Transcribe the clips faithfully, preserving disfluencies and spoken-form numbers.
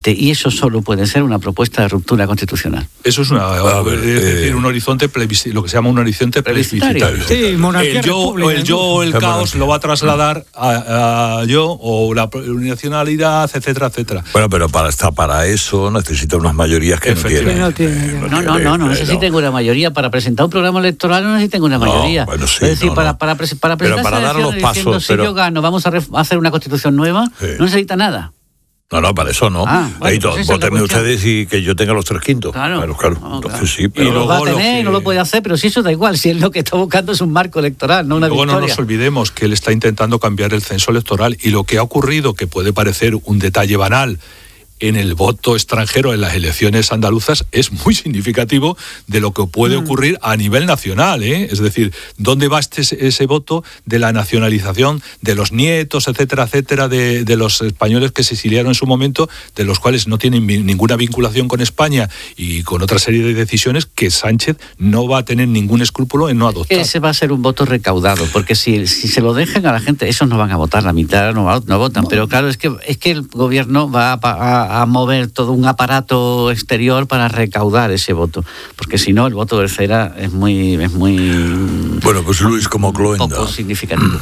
existe, y eso solo puede ser una propuesta de ruptura constitucional. Eso es, una, a ver, es decir, eh, un horizonte plebiscitario, lo que se llama un horizonte plebiscitario. Sí, monarquía, el yo, el yo o el caos lo va a trasladar a, a yo, o la plurinacionalidad, etcétera, etcétera. Bueno, pero para estar para eso necesita unas mayorías que no tienen. No, tiene, no, no, no, no necesiten una mayoría. Para presentar un programa electoral no necesiten una mayoría. No, bueno, sí, es decir, no, para, no. para, para, para presentar para dar los pasos, diciendo, si pero... yo gano, vamos a, ref- a hacer una constitución nueva, sí. No necesita nada. No, no, para eso no. Ah, bueno, Ahí pues votenme ustedes y que yo tenga los tres quintos. Claro, claro, claro. No, Entonces claro. sí, pero... Y lo va a tener, que... no lo puede hacer, pero si eso da igual, si él lo que está buscando es un marco electoral, no una Luego victoria. no nos olvidemos que él está intentando cambiar el censo electoral, y lo que ha ocurrido, que puede parecer un detalle banal, en el voto extranjero en las elecciones andaluzas es muy significativo de lo que puede ocurrir a nivel nacional, ¿eh? Es decir, ¿dónde va este, ese voto de la nacionalización de los nietos, etcétera, etcétera, de, de los españoles que se exiliaron en su momento, de los cuales no tienen ninguna vinculación con España y con otra serie de decisiones que Sánchez no va a tener ningún escrúpulo en no adoptar? Ese va a ser un voto recaudado, porque si, si se lo dejan a la gente, esos no van a votar, la mitad no, no votan, no. Pero claro, es que, es que el gobierno va a, a a mover todo un aparato exterior para recaudar ese voto, porque si no el voto del CERA es muy es muy bueno, pues Luis, como Cloenda, poco significativo.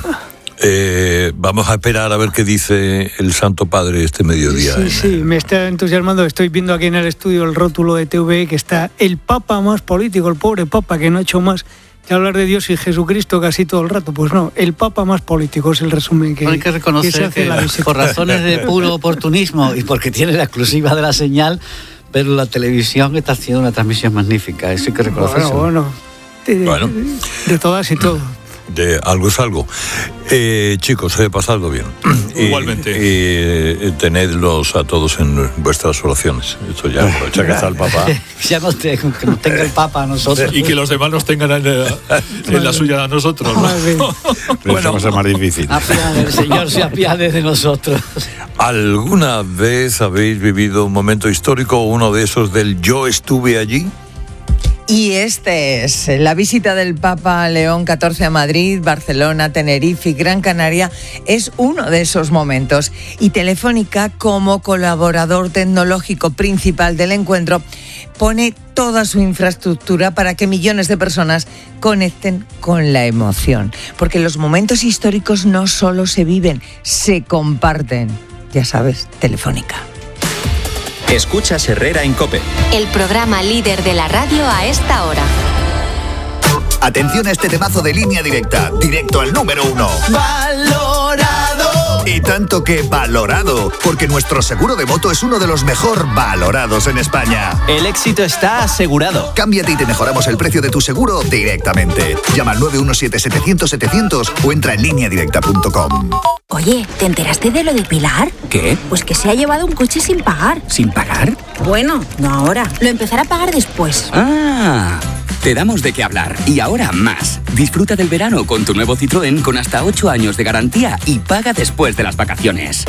Eh, vamos a esperar a ver qué dice el Santo Padre este mediodía. Sí, sí, me está entusiasmando. Estoy viendo aquí en el estudio el rótulo de T V E que está el Papa más político, el pobre Papa que no ha hecho más que hablar de Dios y Jesucristo casi todo el rato. Pues no, el Papa más político es el resumen que, hay que reconocer que se hace que la visita. Por razones de puro oportunismo y porque tiene la exclusiva de la señal, pero la televisión está haciendo una transmisión magnífica, eso hay que reconocerlo. Bueno, bueno, de, bueno. De, de todas y todo. De algo es algo. Eh, chicos, eh, pasadlo bien. Igualmente. Y eh, tenedlos a todos en vuestras oraciones. Esto ya, aprovecha que está el Papa. Ya no te, que nos tenga el Papa a nosotros. Y que los demás nos tengan en, en la suya a nosotros, ¿no? Bueno, va a ser más difícil. Apiade, el Señor se apiade de nosotros. ¿Alguna vez habéis vivido un momento histórico, uno de esos del yo estuve allí? Y este es la visita del Papa León catorce a Madrid, Barcelona, Tenerife y Gran Canaria. Es uno de esos momentos. Y Telefónica, como colaborador tecnológico principal del encuentro, pone toda su infraestructura para que millones de personas conecten con la emoción. Porque los momentos históricos no solo se viven, se comparten. Ya sabes, Telefónica. Escuchas Herrera en COPE. El programa líder de la radio a esta hora. Atención a este temazo de Línea Directa, directo al número uno. ¡Valorado! Y tanto que valorado, porque nuestro seguro de moto es uno de los mejor valorados en España. El éxito está asegurado. Cámbiate y te mejoramos el precio de tu seguro directamente. Llama al nueve uno siete setecientos setecientos o entra en línea directa punto com. Oye, ¿te enteraste de lo de Pilar? ¿Qué? Pues que se ha llevado un coche sin pagar. ¿Sin pagar? Bueno, no ahora. Lo empezará a pagar después. Ah, te damos de qué hablar. Y ahora más. Disfruta del verano con tu nuevo Citroën con hasta ocho años de garantía y paga después de las vacaciones.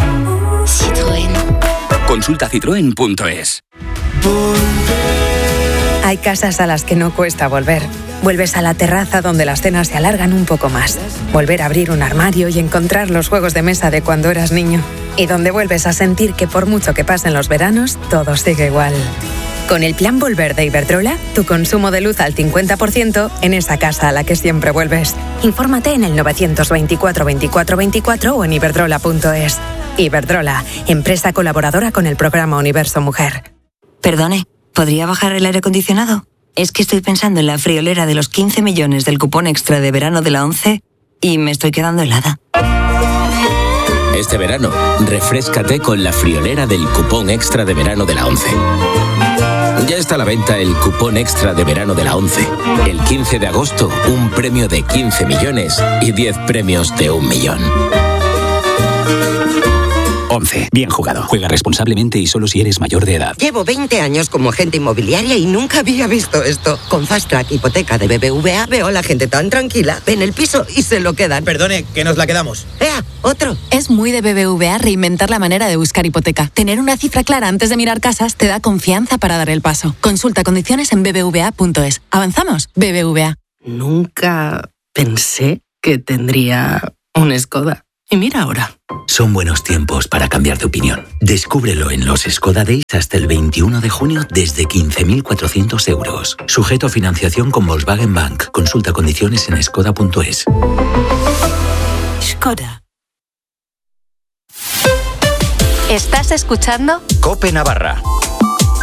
Citroën. Consulta citroen punto es. Hay casas a las que no cuesta volver. Vuelves a la terraza donde las cenas se alargan un poco más. Volver a abrir un armario y encontrar los juegos de mesa de cuando eras niño. Y donde vuelves a sentir que por mucho que pasen los veranos, todo sigue igual. Con el plan Volver de Iberdrola, tu consumo de luz al cincuenta por ciento en esa casa a la que siempre vuelves. Infórmate en el novecientos veinticuatro veinticuatro veinticuatro o en iberdrola punto es. Iberdrola, empresa colaboradora con el programa Universo Mujer. Perdone, ¿podría bajar el aire acondicionado? Es que estoy pensando en la friolera de los quince millones del cupón extra de verano de la ONCE y me estoy quedando helada. Este verano, refréscate con la friolera del cupón extra de verano de la ONCE. Ya está a la venta el cupón extra de verano de la ONCE. El quince de agosto, un premio de quince millones y diez premios de un millón. ONCE. Bien jugado. Juega responsablemente y solo si eres mayor de edad. Llevo veinte años como agente inmobiliaria y nunca había visto esto. Con Fast Track Hipoteca de B B V A veo a la gente tan tranquila. Ven el piso y se lo quedan. Perdone, que nos la quedamos. ¡Ea! ¡Otro! Es muy de B B V A reinventar la manera de buscar hipoteca. Tener una cifra clara antes de mirar casas te da confianza para dar el paso. Consulta condiciones en b b v a punto es. ¿Avanzamos? B B V A. Nunca pensé que tendría un Skoda. Y mira ahora. Son buenos tiempos para cambiar de opinión. Descúbrelo en los Skoda Days hasta el veintiuno de junio desde quince mil cuatrocientos euros. Sujeto a financiación con Volkswagen Bank. Consulta condiciones en skoda punto es. Skoda. ¿Estás escuchando? COPE Navarra.